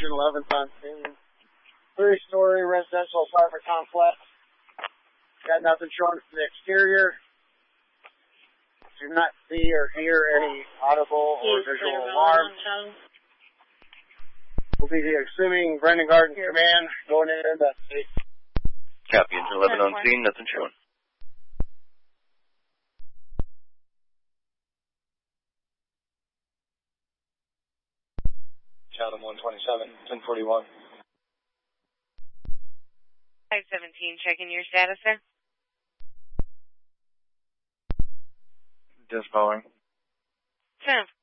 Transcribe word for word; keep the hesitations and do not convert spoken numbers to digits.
Engine eleven on scene. Three-story residential apartment complex. Got nothing showing from the exterior. Do not see or hear any audible or visual alarm. We'll be assuming Brendan Garden Command going in to investigate. Copy, Engine eleven on scene, nothing showing. Chatham one twenty-seven, ten forty-one. five seventeen, checking your status, sir. Just following. Ten